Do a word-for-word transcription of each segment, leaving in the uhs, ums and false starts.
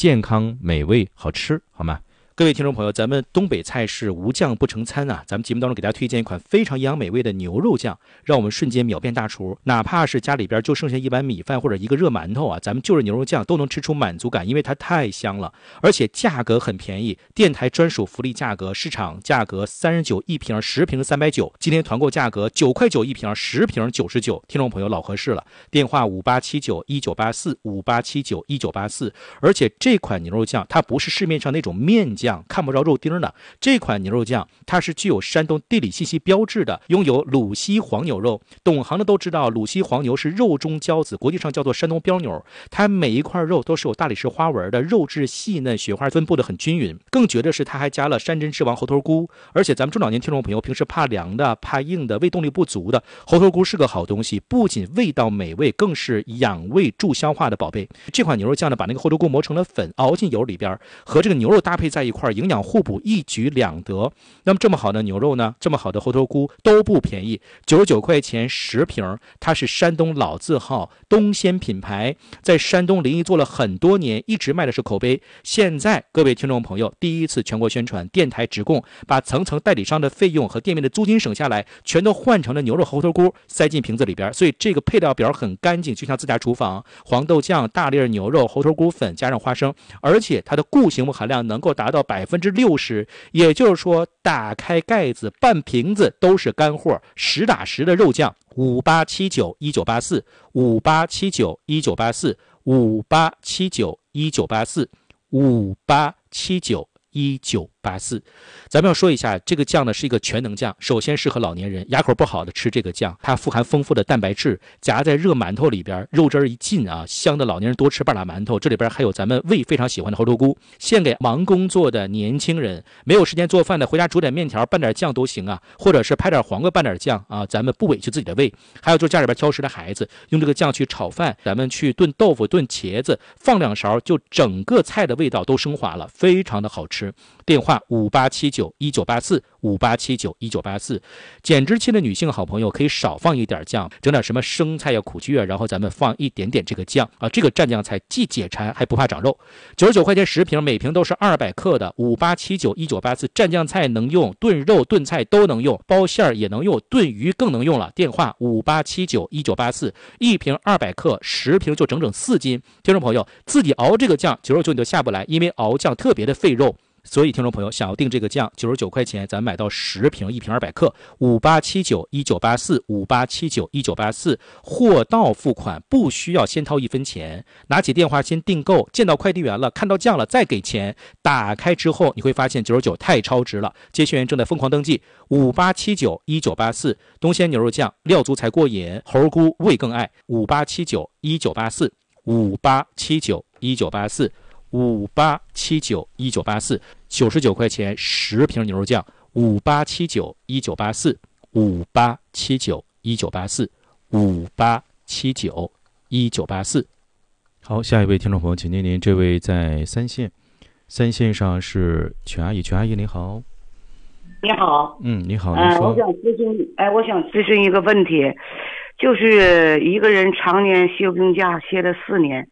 健康、美味、好吃，好吗？各位听众朋友，咱们东北菜是无酱不成餐啊！咱们节目当中给大家推荐一款非常营养美味的牛肉酱，让我们瞬间秒变大厨。哪怕是家里边就剩下一碗米饭或者一个热馒头啊，咱们就着牛肉酱都能吃出满足感，因为它太香了，而且价格很便宜，电台专属福利价格，市场价格三十九一瓶，十瓶三百九，今天团购价格九块九一瓶，十瓶九十九。听众朋友老合适了，电话五八七九一九八四五八七九一九八四。而且这款牛肉酱它不是市面上那种面酱。看不着肉丁的这款牛肉酱，它是具有山东地理信息标志的，拥有鲁西黄牛肉。懂行的都知道，鲁西黄牛是肉中骄子，国际上叫做山东标牛。它每一块肉都是有大理石花纹的，肉质细嫩，雪花分布的很均匀。更绝的是，它还加了山珍之王猴头菇。而且咱们中老年听众朋友平时怕凉的、怕硬的、胃动力不足的，猴头菇是个好东西，不仅味道美味，更是养胃助消化的宝贝。这款牛肉酱呢，把那个猴头菇磨成了粉，熬进油里边，和这个牛肉搭配在一块，营养互补，一举两得。那么这么好的牛肉呢，这么好的猴头菇都不便宜，九十九块钱十瓶。它是山东老字号东鲜品牌，在山东临沂做了很多年，一直卖的是口碑。现在各位听众朋友第一次全国宣传，电台直供，把层层代理商的费用和店面的租金省下来，全都换成了牛肉猴头菇塞进瓶子里边。所以这个配料表很干净，就像自家厨房，黄豆酱、大粒牛肉、猴头菇粉加上花生，而且它的固形物含量能够达到百分之六十，也就是说打开盖子半瓶子都是干货，实打实的肉酱。五八七九一九八四五八七九一九八四五八七九一九八四五八七九一九八四。咱们要说一下，这个酱呢是一个全能酱，首先适合老年人，牙口不好的吃这个酱，它富含丰富的蛋白质，夹在热馒头里边，肉汁一进啊，香的老年人多吃半拉馒头。这里边还有咱们胃非常喜欢的猴头菇，献给忙工作的年轻人，没有时间做饭的，回家煮点面条拌点酱都行啊，或者是拍点黄瓜拌点酱啊，咱们不委屈自己的胃。还有就是家里边挑食的孩子，用这个酱去炒饭，咱们去炖豆腐、炖茄子，放两勺，就整个菜的味道都升华了，非常的好吃。电话五八七九一九八四五八七九一九八四。减脂期的女性好朋友可以少放一点酱，整点什么生菜呀、苦苣啊，然后咱们放一点点这个酱啊，这个蘸酱菜既解馋还不怕长肉。九十九块钱十瓶，每瓶都是二百克的。五八七九一九八四，蘸酱菜能用，炖肉炖菜都能用，包馅也能用，炖鱼更能用了。电话五八七九一九八四，一瓶二百克，十瓶就整整四斤。听众朋友自己熬这个酱九十九你就下不来，因为熬酱特别的费肉。所以听众朋友想要订这个酱九十九块钱，咱买到十瓶，一瓶二百克。五八七九一九八四五八七九一九八四，货到付款，不需要先掏一分钱，拿起电话先订购，见到快递员了，看到酱了再给钱。打开之后你会发现九十九太超值了，接线员正在疯狂登记。五八七九一九八四，东鲜牛肉酱，料足才过瘾，猴菇味更爱。五八七九一九八四五八七九一九八四五八七九一九八四，九十九块钱十瓶牛肉酱。五八七九一九八四五八七九一九八四五八七九一九八四。好，下一位听众朋友，请念念，这位在三线，三线上是全阿姨，全阿姨你好。 你好。 嗯，你好， 嗯、 你说。 我想咨询，哎，我想咨询一个问题，就是一个人常年休病假歇了四年。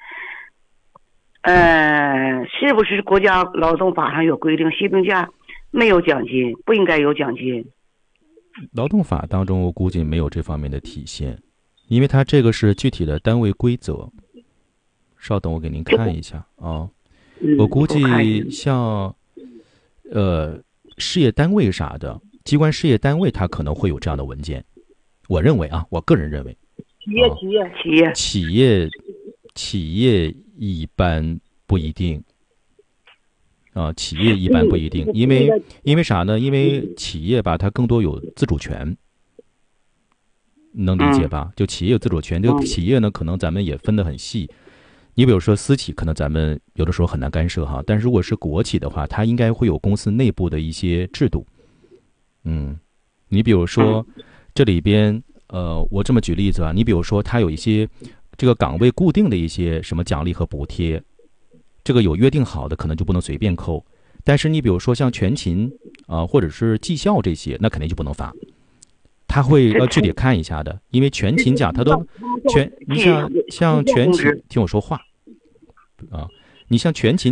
呃，是不是国家劳动法上有规定，休病假没有奖金，不应该有奖金？ 劳动法当中我估计没有这方面的体现，因为它这个是具体的单位规则。稍等，我给您看一下啊、哦嗯。 我估计像呃事业单位啥的，机关事业单位它可能会有这样的文件。我认为啊，我个人认为， 企业企业企业企业企业一般不一定啊、呃，企业一般不一定，因为因为啥呢？因为企业吧，它更多有自主权，能理解吧？就企业有自主权，这个企业呢，可能咱们也分得很细。你比如说私企，可能咱们有的时候很难干涉哈，但如果是国企的话，它应该会有公司内部的一些制度。嗯，你比如说这里边，呃，我这么举例子啊，你比如说它有一些这个岗位固定的一些什么奖励和补贴，这个有约定好的，可能就不能随便扣。但是你比如说像全勤啊、呃，或者是绩效这些，那肯定就不能发。他会要具体看一下的，因为全勤奖他都全，你像像全勤，听我说话啊，你像全勤